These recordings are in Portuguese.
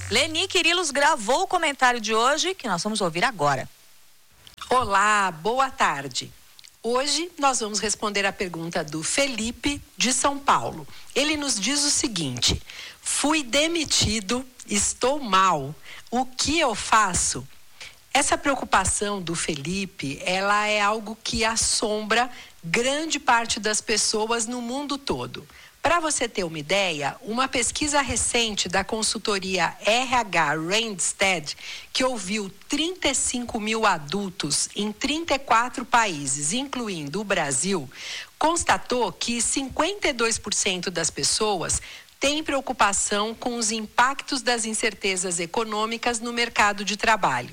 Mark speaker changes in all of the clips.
Speaker 1: Leni Quirilos gravou o comentário de hoje, que nós vamos ouvir agora.
Speaker 2: Olá, boa tarde. Hoje nós vamos responder a pergunta do Felipe, de São Paulo. Ele nos diz o seguinte: fui demitido, estou mal, o que eu faço? Essa preocupação do Felipe, ela é algo que assombra grande parte das pessoas no mundo todo. Para você ter uma ideia, uma pesquisa recente da consultoria RH Randstad, que ouviu 35 mil adultos em 34 países, incluindo o Brasil, constatou que 52% das pessoas têm preocupação com os impactos das incertezas econômicas no mercado de trabalho.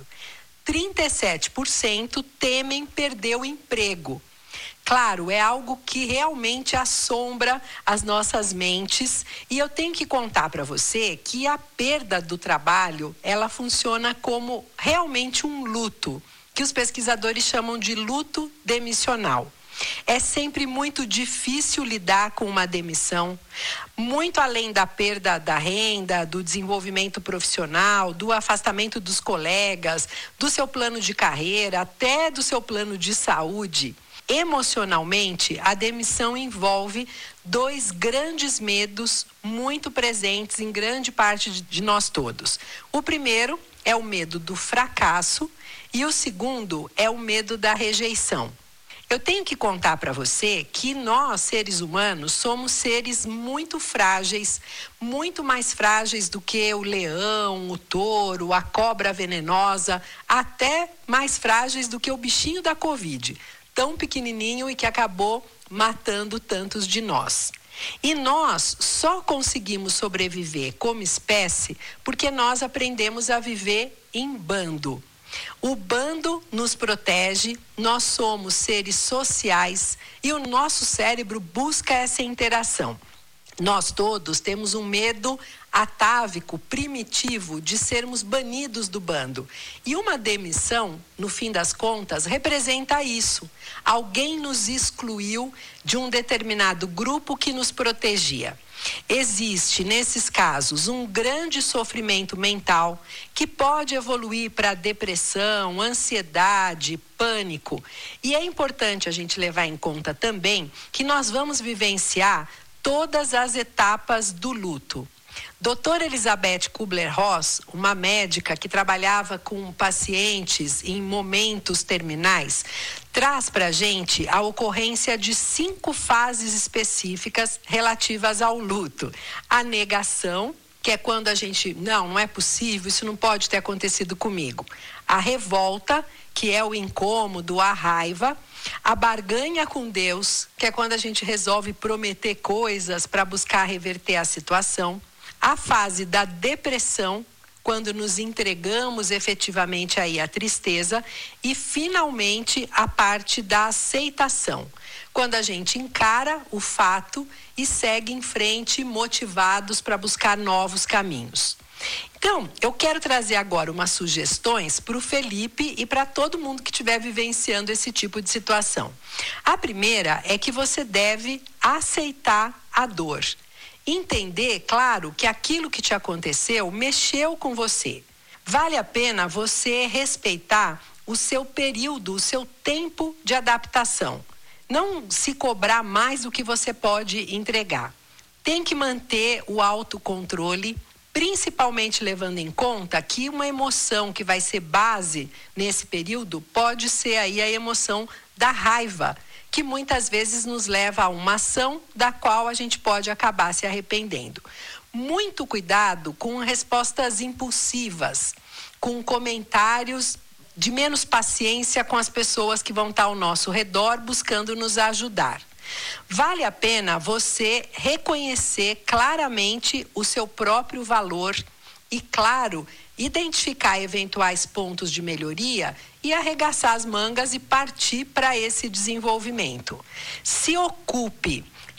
Speaker 2: 37% temem perder o emprego. Claro, é algo que realmente assombra as nossas mentes, e eu tenho que contar para você que a perda do trabalho, ela funciona como realmente um luto, que os pesquisadores chamam de luto demissional. É sempre muito difícil lidar com uma demissão, muito além da perda da renda, do desenvolvimento profissional, do afastamento dos colegas, do seu plano de carreira, até do seu plano de saúde. Emocionalmente, a demissão envolve dois grandes medos muito presentes em grande parte de nós todos. O primeiro é o medo do fracasso e o segundo é o medo da rejeição. Eu tenho que contar para você que nós, seres humanos, somos seres muito frágeis, muito mais frágeis do que o leão, o touro, a cobra venenosa, até mais frágeis do que o bichinho da Covid, tão pequenininho e que acabou matando tantos de nós. E nós só conseguimos sobreviver como espécie porque nós aprendemos a viver em bando. O bando nos protege, nós somos seres sociais e o nosso cérebro busca essa interação. Nós todos temos um medo atávico, primitivo, de sermos banidos do bando. E uma demissão, no fim das contas, representa isso. Alguém nos excluiu de um determinado grupo que nos protegia. Existe, nesses casos, um grande sofrimento mental que pode evoluir para depressão, ansiedade, pânico. E é importante a gente levar em conta também que nós vamos vivenciar todas as etapas do luto. Doutora Elizabeth Kubler-Ross, uma médica que trabalhava com pacientes em momentos terminais, traz para a gente a ocorrência de 5 fases específicas relativas ao luto. A negação, que é quando a gente, não é possível, isso não pode ter acontecido comigo. A revolta, que é o incômodo, a raiva. A barganha com Deus, que é quando a gente resolve prometer coisas para buscar reverter a situação. A fase da depressão, quando nos entregamos efetivamente aí à tristeza. E, finalmente, a parte da aceitação, quando a gente encara o fato e segue em frente motivados para buscar novos caminhos. Então, eu quero trazer agora umas sugestões para o Felipe e para todo mundo que estiver vivenciando esse tipo de situação. A primeira é que você deve aceitar a dor. Entender, claro, que aquilo que te aconteceu mexeu com você. Vale a pena você respeitar o seu período, o seu tempo de adaptação. Não se cobrar mais do que você pode entregar. Tem que manter o autocontrole, principalmente levando em conta que uma emoção que vai ser base nesse período pode ser aí a emoção da raiva, que muitas vezes nos leva a uma ação da qual a gente pode acabar se arrependendo. Muito cuidado com respostas impulsivas, com comentários de menos paciência com as pessoas que vão estar ao nosso redor buscando nos ajudar. Vale a pena você reconhecer claramente o seu próprio valor e, claro, identificar eventuais pontos de melhoria e arregaçar as mangas e partir para esse desenvolvimento. Se ocupe,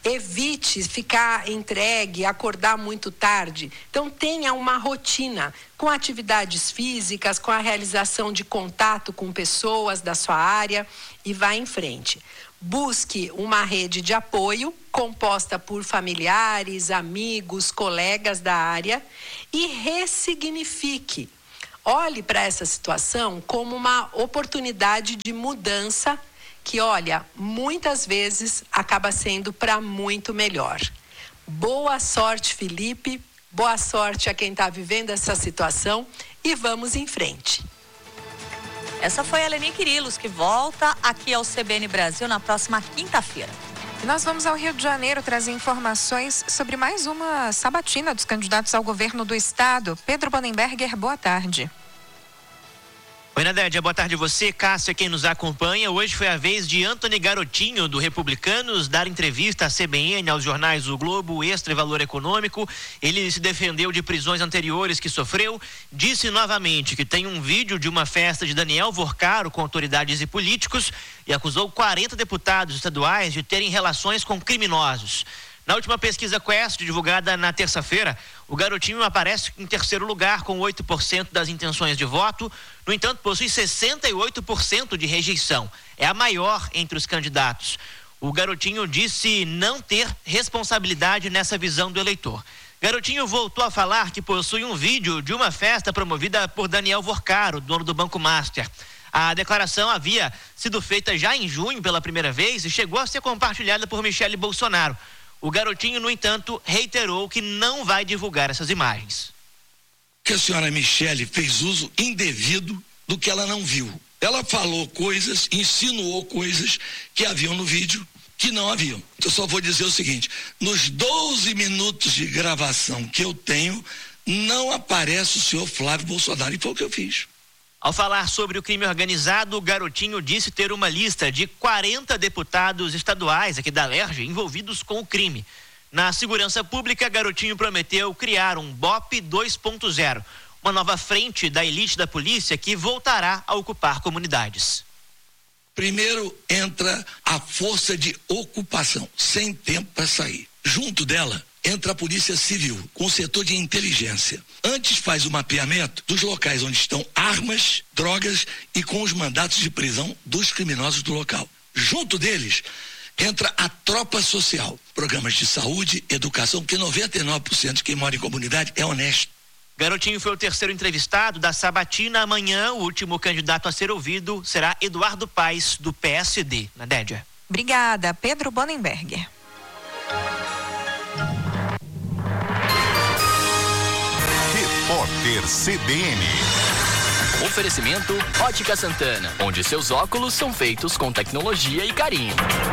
Speaker 2: evite ficar entregue, acordar muito tarde. Então, tenha uma rotina com atividades físicas, com a realização de contato com pessoas da sua área e vá em frente. Busque uma rede de apoio composta por familiares, amigos, colegas da área e ressignifique. Olhe para essa situação como uma oportunidade de mudança que, olha, muitas vezes acaba sendo para muito melhor. Boa sorte, Felipe. Boa sorte a quem está vivendo essa situação e vamos em frente.
Speaker 1: Essa foi a Leni Quirilos, que volta aqui ao CBN Brasil na próxima quinta-feira.
Speaker 3: E nós vamos ao Rio de Janeiro trazer informações sobre mais uma sabatina dos candidatos ao governo do estado. Pedro Bonenberger, boa tarde.
Speaker 4: Oi, Nadédia, boa tarde a você, Cássio, quem nos acompanha. Hoje foi a vez de Antony Garotinho, do Republicanos, dar entrevista à CBN, aos jornais O Globo, Extra e Valor Econômico. Ele se defendeu de prisões anteriores que sofreu, disse novamente que tem um vídeo de uma festa de Daniel Vorcaro com autoridades e políticos e acusou 40 deputados estaduais de terem relações com criminosos. Na última pesquisa Quest, divulgada na terça-feira, o Garotinho aparece em terceiro lugar com 8% das intenções de voto. No entanto, possui 68% de rejeição. É a maior entre os candidatos. O Garotinho disse não ter responsabilidade nessa visão do eleitor. Garotinho voltou a falar que possui um vídeo de uma festa promovida por Daniel Vorcaro, dono do Banco Master. A declaração havia sido feita já em junho pela primeira vez e chegou a ser compartilhada por Michele Bolsonaro. O Garotinho, no entanto, reiterou que não vai divulgar essas imagens.
Speaker 5: Que a senhora Michele fez uso indevido do que ela não viu. Ela falou coisas, insinuou coisas que haviam no vídeo que não haviam. Eu só vou dizer o seguinte: nos 12 minutos de gravação que eu tenho, não aparece o senhor Flávio Bolsonaro, e foi o que eu fiz.
Speaker 4: Ao falar sobre o crime organizado, o Garotinho disse ter uma lista de 40 deputados estaduais aqui da Alerj envolvidos com o crime. Na segurança pública, Garotinho prometeu criar um BOP 2.0, uma nova frente da elite da polícia que voltará a ocupar comunidades.
Speaker 5: Primeiro entra a força de ocupação, sem tempo para sair. Junto dela entra a Polícia Civil, com o setor de inteligência. Antes faz o mapeamento dos locais onde estão armas, drogas e com os mandatos de prisão dos criminosos do local. Junto deles entra a tropa social, programas de saúde, educação, porque 99% de quem mora em comunidade é honesto.
Speaker 4: Garotinho foi o terceiro entrevistado da sabatina. Amanhã, o último candidato a ser ouvido será Eduardo Paes, do PSD. Nadédia.
Speaker 3: Obrigada, Pedro Bonenberger.
Speaker 6: Repórter CBN.
Speaker 7: Oferecimento Ótica Santana, onde seus óculos são feitos com tecnologia e carinho.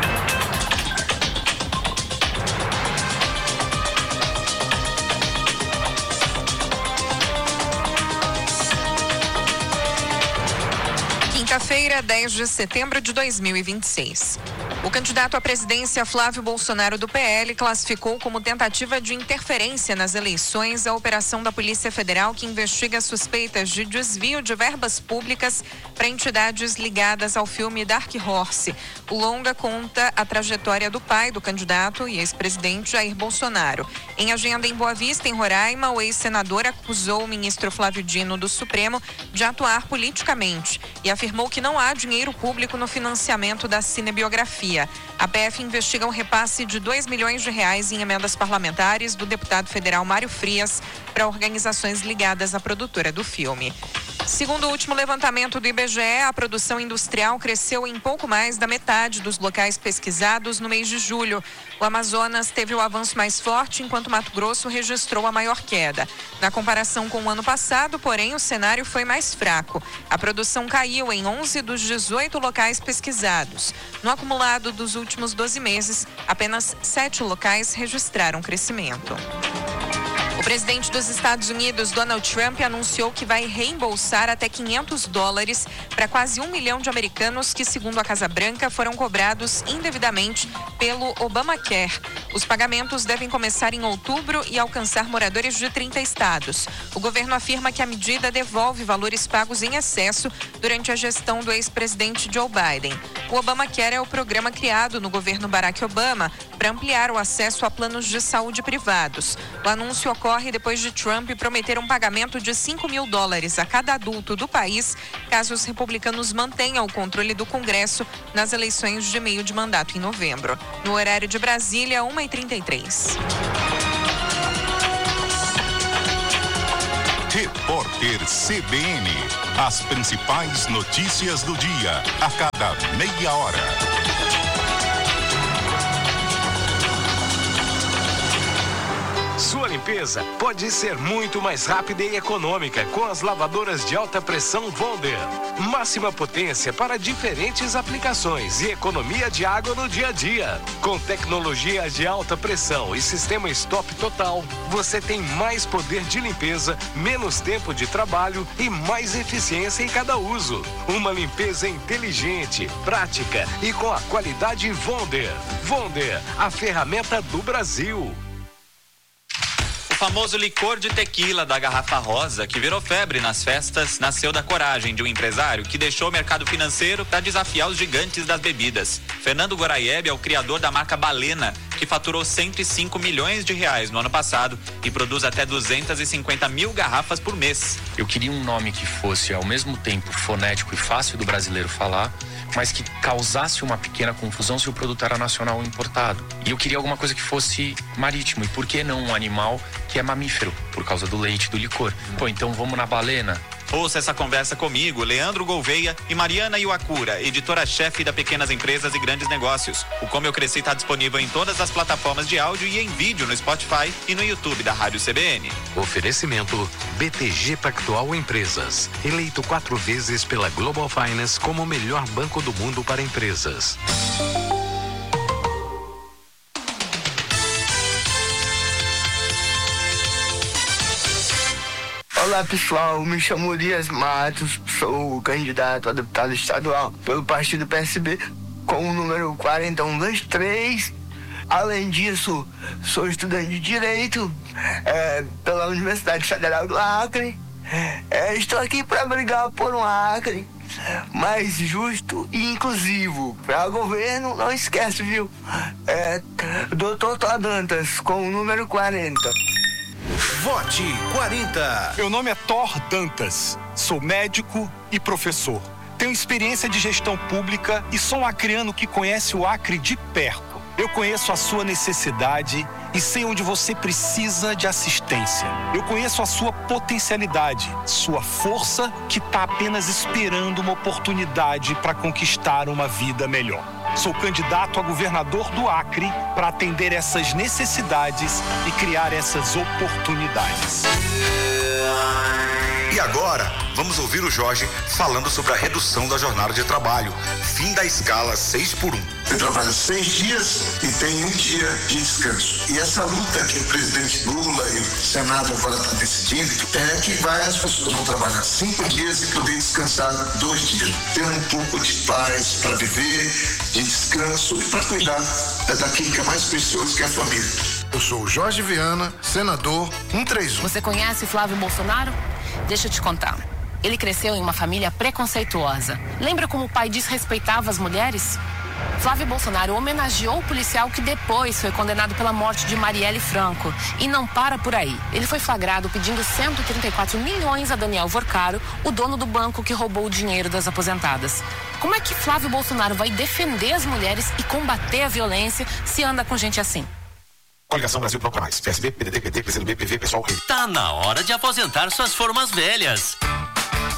Speaker 3: Quinta-feira, 10 de setembro de 2026. O candidato à presidência Flávio Bolsonaro do PL classificou como tentativa de interferência nas eleições a operação da Polícia Federal que investiga suspeitas de desvio de verbas públicas para entidades ligadas ao filme Dark Horse. O longa conta a trajetória do pai do candidato e ex-presidente Jair Bolsonaro. Em agenda em Boa Vista, em Roraima, o ex-senador acusou o ministro Flávio Dino do Supremo de atuar politicamente e afirmou que não há dinheiro público no financiamento da cinebiografia. A PF investiga um repasse de R$2 milhões em emendas parlamentares do deputado federal Mário Frias para organizações ligadas à produtora do filme. Segundo o último levantamento do IBGE, a produção industrial cresceu em pouco mais da metade dos locais pesquisados no mês de julho. O Amazonas teve o avanço mais forte, enquanto Mato Grosso registrou a maior queda. Na comparação com o ano passado, porém, o cenário foi mais fraco. A produção caiu em 11 dos 18 locais pesquisados. No acumulado dos últimos 12 meses, apenas 7 locais registraram crescimento. O presidente dos Estados Unidos, Donald Trump, anunciou que vai reembolsar até $500 para quase 1 milhão de americanos que, segundo a Casa Branca, foram cobrados indevidamente pelo Obamacare. Os pagamentos devem começar em outubro e alcançar moradores de 30 estados. O governo afirma que a medida devolve valores pagos em excesso durante a gestão do ex-presidente Joe Biden. O Obamacare é o programa criado no governo Barack Obama para ampliar o acesso a planos de saúde privados. O anúncio ocorre depois de Trump prometer um pagamento de $5 mil a cada adulto do país, caso os republicanos mantenham o controle do Congresso nas eleições de meio de mandato em novembro. No horário de Brasília, 1h33.
Speaker 6: Repórter CBN. As principais notícias do dia, a cada meia hora.
Speaker 8: Sua limpeza pode ser muito mais rápida e econômica com as lavadoras de alta pressão Wonder. Máxima potência para diferentes aplicações e economia de água no dia a dia. Com tecnologia de alta pressão e sistema stop total, você tem mais poder de limpeza, menos tempo de trabalho e mais eficiência em cada uso. Uma limpeza inteligente, prática e com a qualidade Wonder. Wonder, a ferramenta do Brasil.
Speaker 9: O famoso licor de tequila da garrafa rosa, que virou febre nas festas, nasceu da coragem de um empresário que deixou o mercado financeiro para desafiar os gigantes das bebidas. Fernando Goraieb é o criador da marca Balena, que faturou R$105 milhões no ano passado e produz até 250 mil garrafas por mês.
Speaker 10: Eu queria um nome que fosse ao mesmo tempo fonético e fácil do brasileiro falar, mas que causasse uma pequena confusão se o produto era nacional ou importado. E eu queria alguma coisa que fosse marítimo, e por que não um animal que é mamífero, por causa do leite do licor? Pô, então vamos na Balena.
Speaker 9: Ouça essa conversa comigo, Leandro Gouveia e Mariana Iwakura, editora-chefe da Pequenas Empresas e Grandes Negócios. O Como Eu Cresci está disponível em todas as plataformas de áudio e em vídeo no Spotify e no YouTube da Rádio CBN.
Speaker 8: Oferecimento BTG Pactual Empresas, eleito 4 vezes pela Global Finance como o melhor banco do mundo para empresas.
Speaker 11: Olá pessoal, me chamo Elias Matos, sou candidato a deputado estadual pelo partido PSB com o número 4123. Além disso, sou estudante de Direito pela Universidade Federal do Acre. Estou aqui para brigar por um Acre mais justo e inclusivo. Para o governo, não esquece, viu? Dr. Thor Dantas, com o número 40.
Speaker 12: Vote 40. Meu nome é Thor Dantas. Sou médico e professor. Tenho experiência de gestão pública e sou um acreano que conhece o Acre de perto. Eu conheço a sua necessidade e sei onde você precisa de assistência. Eu conheço a sua potencialidade, sua força que está apenas esperando uma oportunidade para conquistar uma vida melhor. Sou candidato a governador do Acre para atender essas necessidades e criar essas oportunidades.
Speaker 13: E agora, vamos ouvir o Jorge falando sobre a redução da jornada de trabalho, fim da escala 6x1.
Speaker 14: Eu trabalho 6 dias e tenho 1 dia de descanso. E essa luta que o presidente Lula e o Senado agora estão decidindo é que várias pessoas vão trabalhar 5 dias e poder descansar 2 dias. Ter um pouco de paz para viver, de descanso e para cuidar daquilo que é mais precioso, que é a família.
Speaker 15: Eu sou o Jorge Viana, senador 131.
Speaker 16: Você conhece Flávio Bolsonaro? Deixa eu te contar. Ele cresceu em uma família preconceituosa. Lembra como o pai desrespeitava as mulheres? Flávio Bolsonaro homenageou o policial que depois foi condenado pela morte de Marielle Franco. E não para por aí. Ele foi flagrado pedindo 134 milhões a Daniel Vorcaro, o dono do banco que roubou o dinheiro das aposentadas. Como é que Flávio Bolsonaro vai defender as mulheres e combater a violência se anda com gente assim?
Speaker 17: Coligação Brasil Procura Mais. PSB, PDT, PT, PCdoB, PV, PSOL.
Speaker 18: Tá na hora de aposentar suas formas velhas.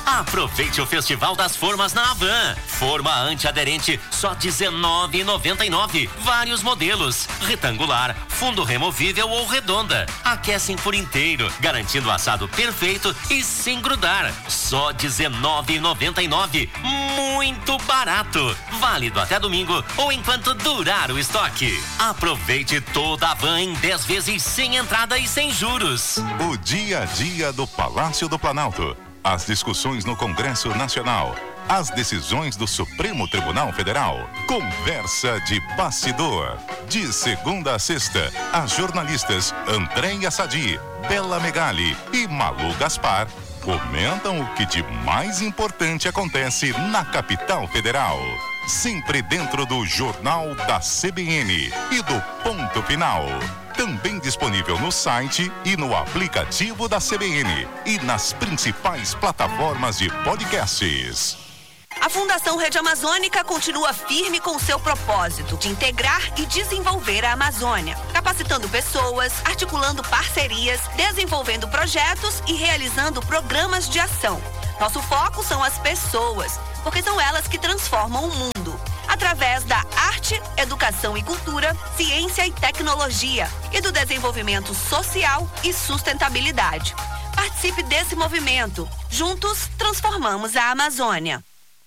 Speaker 18: Aproveite o Festival das Formas na Havan. Forma antiaderente, só R$19,99. Vários modelos, retangular, fundo removível ou redonda. Aquecem por inteiro, garantindo o assado perfeito e sem grudar. Só R$19,99. Muito barato. Válido até domingo ou enquanto durar o estoque. Aproveite toda a Havan em 10 vezes sem entrada e sem juros.
Speaker 6: O dia a dia do Palácio do Planalto. As discussões no Congresso Nacional. As decisões do Supremo Tribunal Federal. Conversa de bastidor. De segunda a sexta, as jornalistas Andréia Sadi, Bela Megali e Malu Gaspar comentam o que de mais importante acontece na capital federal. Sempre dentro do Jornal da CBN e do Ponto Final. Também disponível no site e no aplicativo da CBN e nas principais plataformas de podcasts.
Speaker 19: A Fundação Rede Amazônica continua firme com seu propósito de integrar e desenvolver a Amazônia, capacitando pessoas, articulando parcerias, desenvolvendo projetos e realizando programas de ação. Nosso foco são as pessoas, porque são elas que transformam o mundo. Através da arte, educação e cultura, ciência e tecnologia e do desenvolvimento social e sustentabilidade. Participe desse movimento. Juntos, transformamos a Amazônia.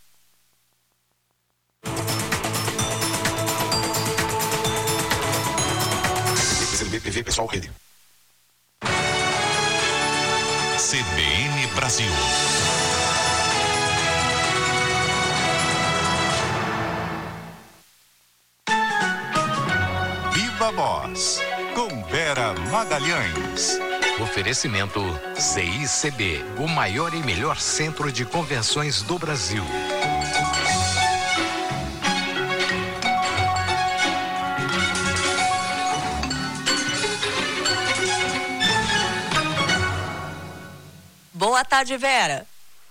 Speaker 17: CBPV Pessoal Rede.
Speaker 6: CBN Brasil. Viva Voz, com Vera Magalhães.
Speaker 8: Oferecimento CICB, o maior e melhor centro de convenções do Brasil.
Speaker 1: Boa tarde, Vera.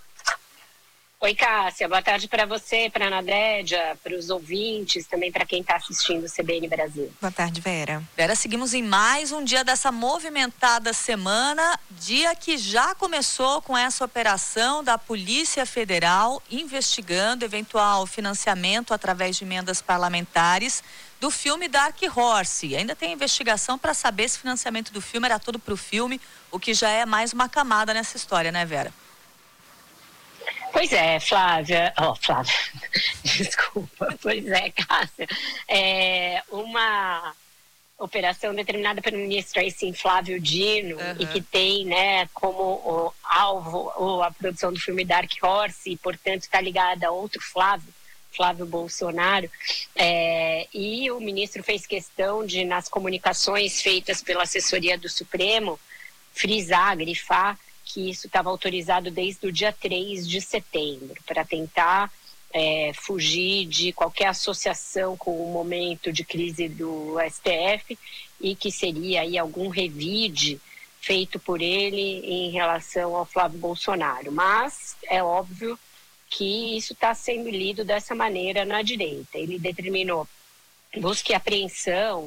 Speaker 20: Oi, Cássia. Boa tarde para você, para a Anadédia, para os ouvintes, também para quem está assistindo o CBN Brasil.
Speaker 3: Boa tarde, Vera.
Speaker 1: Vera, seguimos em mais um dia dessa movimentada semana, dia que já começou com essa operação da Polícia Federal investigando eventual financiamento através de emendas parlamentares do filme Dark Horse. Ainda tem investigação para saber se o financiamento do filme era todo para o filme, o que já é mais uma camada nessa história, né, Vera?
Speaker 20: Pois é, Flávia. Flávia. Desculpa. Pois é, Cássia. É uma operação determinada pelo ministro aí, sim, Flávio Dino, e que tem, né, como alvo a produção do filme Dark Horse, e, portanto, está ligada a outro Flávio Bolsonaro, e o ministro fez questão de, nas comunicações feitas pela assessoria do Supremo, frisar, grifar, que isso estava autorizado desde o dia 3 de setembro, para tentar fugir de qualquer associação com o momento de crise do STF e que seria aí algum revide feito por ele em relação ao Flávio Bolsonaro. Mas é óbvio que isso está sendo lido dessa maneira na direita. Ele determinou busca e apreensão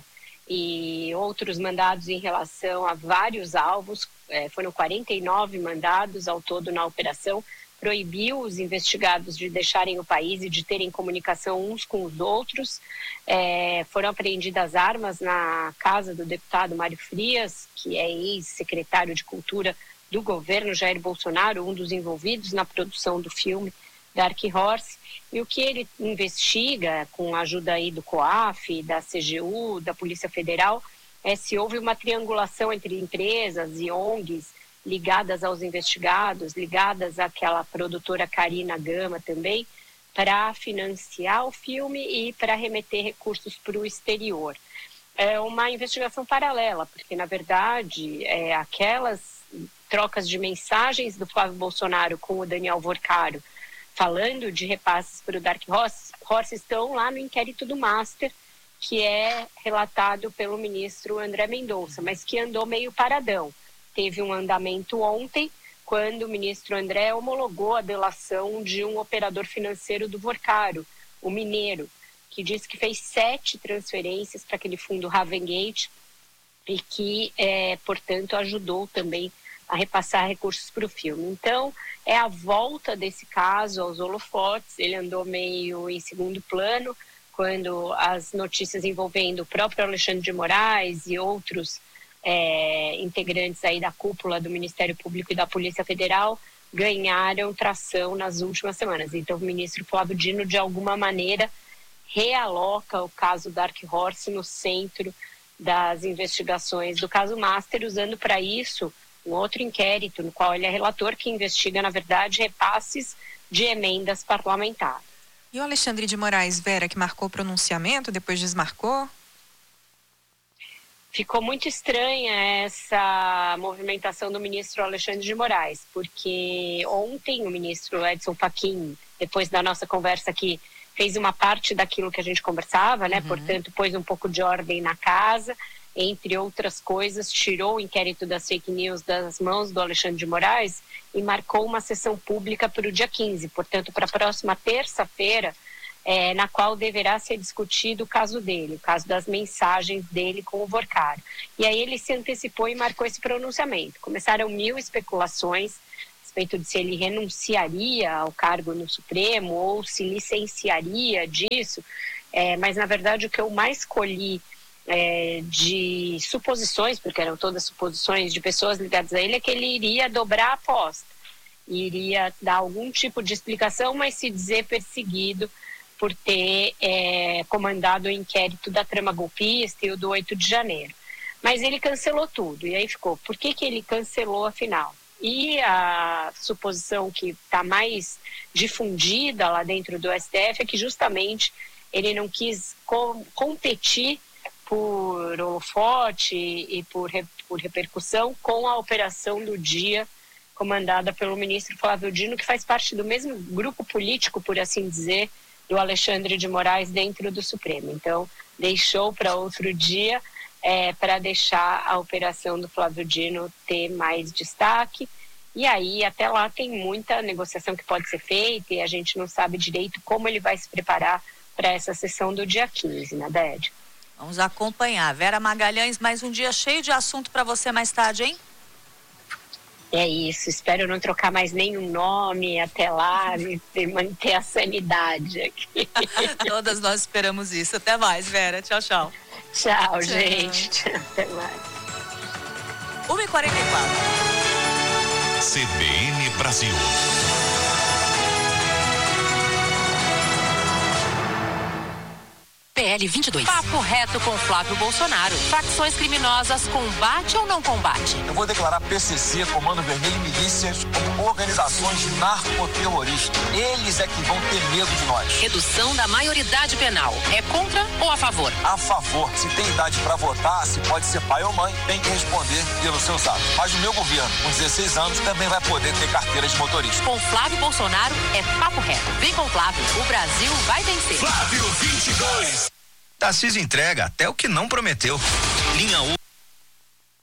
Speaker 20: e outros mandados em relação a vários alvos, foram 49 mandados ao todo na operação, proibiu os investigados de deixarem o país e de terem comunicação uns com os outros, foram apreendidas armas na casa do deputado Mário Frias, que é ex-secretário de Cultura do governo Jair Bolsonaro, um dos envolvidos na produção do filme Dark Horse, e o que ele investiga, com a ajuda aí do COAF, da CGU, da Polícia Federal, se houve uma triangulação entre empresas e ONGs ligadas aos investigados, ligadas àquela produtora Karina Gama também, para financiar o filme e para remeter recursos para o exterior. É uma investigação paralela, porque, na verdade, aquelas trocas de mensagens do Flávio Bolsonaro com o Daniel Vorcaro, falando de repasses para o Dark Horse, estão lá no inquérito do Master, que é relatado pelo ministro André Mendonça, mas que andou meio paradão. Teve um andamento ontem, quando o ministro André homologou a delação de um operador financeiro do Vorcaro, o Mineiro, que disse que fez 7 transferências para aquele fundo Ravengate e que, portanto, ajudou também a repassar recursos para o filme. Então, é a volta desse caso aos holofotes. Ele andou meio em segundo plano quando as notícias envolvendo o próprio Alexandre de Moraes e outros integrantes aí da cúpula do Ministério Público e da Polícia Federal ganharam tração nas últimas semanas. Então, o ministro Flávio Dino, de alguma maneira, realoca o caso Dark Horse no centro das investigações do caso Master, usando para isso um outro inquérito, no qual ele é relator, que investiga, na verdade, repasses de emendas parlamentares.
Speaker 3: E o Alexandre de Moraes, Vera, que marcou o pronunciamento, depois desmarcou?
Speaker 20: Ficou muito estranha essa movimentação do ministro Alexandre de Moraes, porque ontem o ministro Edson Fachin, depois da nossa conversa aqui, fez uma parte daquilo que a gente conversava, né? Portanto, pôs um pouco de ordem na casa, entre outras coisas, tirou o inquérito das fake news das mãos do Alexandre de Moraes e marcou uma sessão pública para o dia 15, portanto, para a próxima terça-feira, na qual deverá ser discutido o caso dele, o caso das mensagens dele com o Vorcário. E aí ele se antecipou e marcou esse pronunciamento. Começaram 1000 especulações a respeito de se ele renunciaria ao cargo no Supremo ou se licenciaria disso, mas na verdade o que eu mais colhi de suposições, porque eram todas suposições de pessoas ligadas a ele, é que ele iria dobrar a aposta, iria dar algum tipo de explicação, mas se dizer perseguido por ter comandado o inquérito da trama golpista e o do 8 de janeiro. Mas ele cancelou tudo, e aí ficou, por que ele cancelou afinal? E a suposição que está mais difundida lá dentro do STF é que justamente ele não quis competir por holofote e por repercussão com a operação do dia comandada pelo ministro Flávio Dino, que faz parte do mesmo grupo político, por assim dizer, do Alexandre de Moraes dentro do Supremo. Então, deixou para outro dia para deixar a operação do Flávio Dino ter mais destaque. E aí, até lá, tem muita negociação que pode ser feita e a gente não sabe direito como ele vai se preparar para essa sessão do dia 15, né, Dédia?
Speaker 1: Vamos acompanhar. Vera Magalhães, mais um dia cheio de assunto para você mais tarde, hein?
Speaker 20: É isso, espero não trocar mais nenhum nome até lá e manter a sanidade aqui.
Speaker 1: Todas nós esperamos isso. Até mais, Vera. Tchau, tchau.
Speaker 20: Tchau, gente. Até mais.
Speaker 1: 1h44.
Speaker 6: CBN Brasil.
Speaker 16: PL 22. Papo reto com Flávio Bolsonaro. Facções criminosas combate ou não combate?
Speaker 17: Eu vou declarar PCC, Comando Vermelho e milícias como organizações narcoterroristas. Eles é que vão ter medo de nós.
Speaker 16: Redução da maioridade penal. É contra ou a favor?
Speaker 17: A favor. Se tem idade para votar, se pode ser pai ou mãe, tem que responder pelos seus atos. Mas o meu governo, com 16 anos, também vai poder ter carteira de motorista.
Speaker 16: Com Flávio Bolsonaro é papo reto. Vem com Flávio. O Brasil vai vencer.
Speaker 13: Flávio 22. Tarcísio entrega até o que não prometeu. Linha 1.